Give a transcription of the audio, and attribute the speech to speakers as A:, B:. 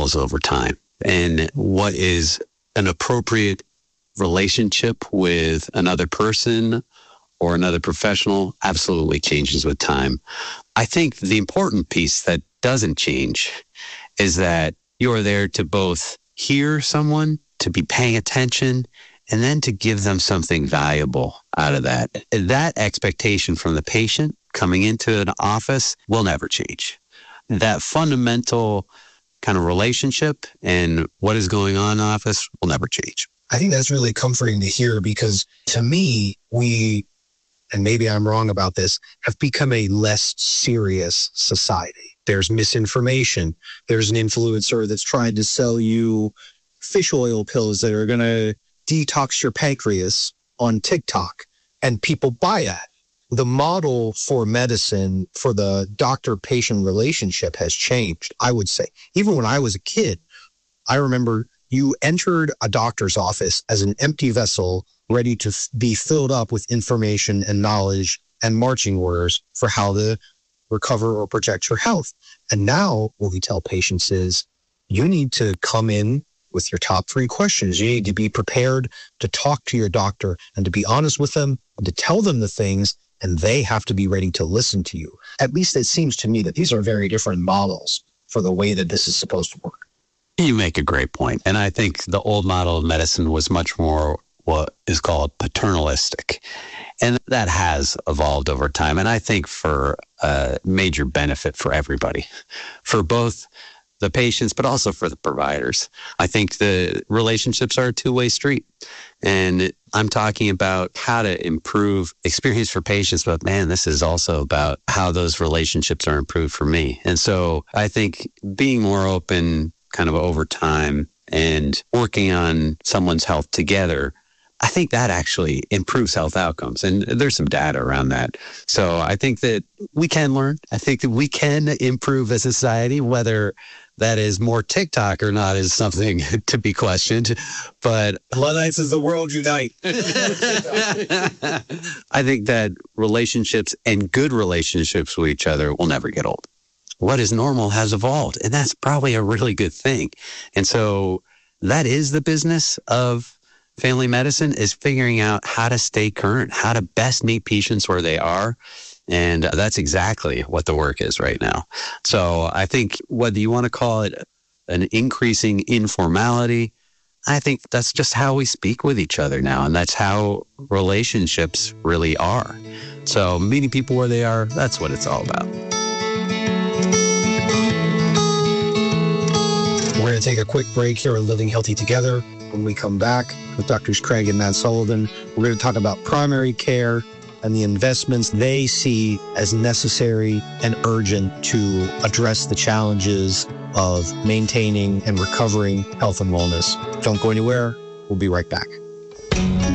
A: over time. And what is an appropriate relationship with another person or another professional absolutely changes with time. I think the important piece that doesn't change is that you are there to both hear someone, to be paying attention, and then to give them something valuable out of that. That expectation from the patient coming into an office will never change. That fundamental kind of relationship and what is going on in the office will never change.
B: I think that's really comforting to hear, because to me, we, and maybe I'm wrong about this, have become a less serious society. There's misinformation. There's an influencer that's trying to sell you fish oil pills that are going to detox your pancreas on TikTok, and people buy that. The model for medicine, for the doctor-patient relationship has changed, I would say. Even when I was a kid, I remember you entered a doctor's office as an empty vessel ready to be filled up with information and knowledge and marching orders for how to recover or protect your health. And now what we tell patients is you need to come in with your top 3 questions. You need to be prepared to talk to your doctor and to be honest with them and to tell them the things, and they have to be ready to listen to you. At least it seems to me that these are very different models for the way that this is supposed to work.
A: You make a great point. And I think the old model of medicine was much more what is called paternalistic. And that has evolved over time. And I think for a major benefit for everybody, for both the patients, but also for the providers. I think the relationships are a two-way street. And I'm talking about how to improve experience for patients, but man, this is also about how those relationships are improved for me. And so I think being more open kind of over time and working on someone's health together, I think that actually improves health outcomes. And there's some data around that. So I think that we can learn. I think that we can improve as a society. Whether that is more TikTok or not is something to be questioned. But
B: Luddites is the world unite.
A: I think that relationships and good relationships with each other will never get old. What is normal has evolved, and that's probably a really good thing. And so that is the business of family medicine, is figuring out how to stay current, how to best meet patients where they are. And that's exactly what the work is right now. So I think whether you want to call it an increasing informality, I think that's just how we speak with each other now. And that's how relationships really are. So meeting people where they are, that's what it's all about.
B: We're going to take a quick break here on Living Healthy Together. When we come back with Drs. Craig and Matt Sullivan, we're going to talk about primary care and the investments they see as necessary and urgent to address the challenges of maintaining and recovering health and wellness. Don't go anywhere. We'll be right back.